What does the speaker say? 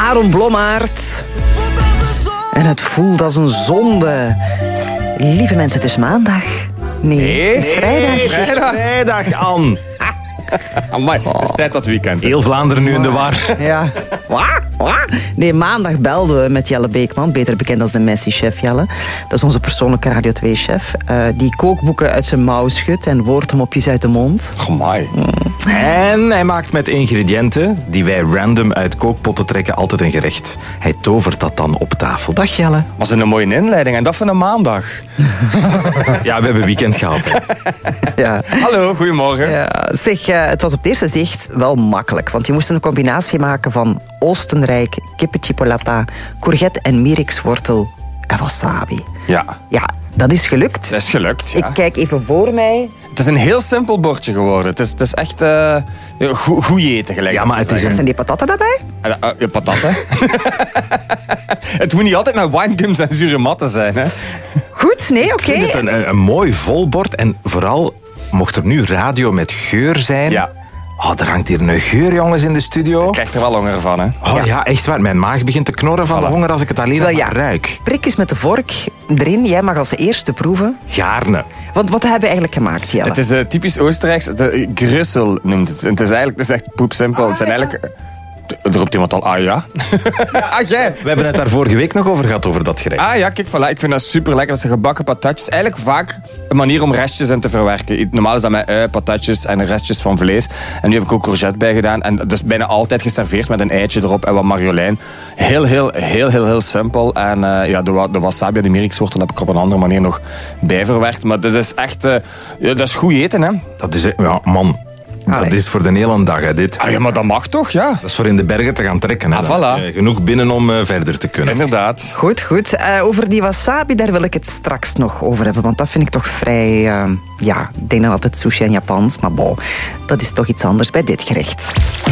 Aaron Blommaert. En het voelt als een zonde. Lieve mensen, het is maandag. Nee, het is vrijdag. Het is vrijdag, Anne. Amai, het is tijd dat weekend. Heel Vlaanderen nu in de war. Ja. Nee, maandag belden we met Jelle Beekman, beter bekend als de Messi-chef Jelle. Dat is onze persoonlijke Radio 2-chef. Die kookboeken uit zijn mouw schudt en woordmopjes uit de mond. Amai. En hij maakt met ingrediënten die wij random uit kookpotten trekken altijd een gerecht. Hij tovert dat dan op tafel. Dag Jelle. Was een mooie inleiding en dat van een maandag. Ja, we hebben weekend gehad. Hè. Ja. Hallo, goedemorgen. Ja, zeg, het was op het eerste zicht wel makkelijk. Want je moest een combinatie maken van Oostenrijk, kippenchipolata, courgette en mirekswortel en wasabi. Ja. Ja, dat is gelukt. Dat is gelukt, ja. Ik kijk even voor mij. Het is een heel simpel bordje geworden. Het is echt goed eten gelijk. Ja, maar het is Zijn die patatten daarbij? Patat, hè? Het moet niet altijd met winegums en zure matten zijn, hè? Goed, nee, oké. Ik vind het een mooi vol bord. En vooral, mocht er nu radio met geur zijn... Ja. Oh, er hangt hier een geur, jongens, in de studio. Ik krijg er wel honger van, hè? Oh ja, echt waar. Mijn maag begint te knorren van de honger als ik het alleen maar ruik. Prik eens met de vork erin. Jij mag als eerste proeven. Gaarne. Want wat hebben we eigenlijk gemaakt, Jelle? Het is typisch Oostenrijks. De Grüssel noemt het. En het is echt poepsimpel. Het zijn eigenlijk... Er roept iemand al, ah ja? Ah, jij? We hebben het daar vorige week nog over gehad, over dat gerecht. Ah ja, kijk, voilà. Ik vind dat super lekker. Dat zijn gebakken patatjes. Eigenlijk vaak een manier om restjes in te verwerken. Normaal is dat met ui, patatjes en restjes van vlees. En nu heb ik ook courgette bij gedaan. En dat is bijna altijd geserveerd met een eitje erop en wat marjolein. Heel simpel. En de wasabi en de mirekswortel heb ik op een andere manier nog bijverwerkt. Maar dat is echt... dat is goed eten, hè? Dat is... Ja, man... Dat is voor de hele dag, hè, dit. Ah ja, maar dat mag toch, ja? Dat is voor in de bergen te gaan trekken. Hè. Ah, voilà. Genoeg binnen om verder te kunnen. Inderdaad. Goed. Over die wasabi, daar wil ik het straks nog over hebben. Want dat vind ik toch vrij... ik denk dan altijd sushi en Japans. Maar bon, dat is toch iets anders bij dit gerecht.